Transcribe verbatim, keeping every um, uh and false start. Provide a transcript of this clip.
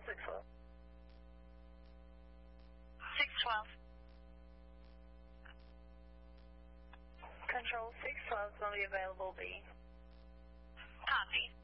six twelve. six twelve. Control six twelve is going to be available B. Copy.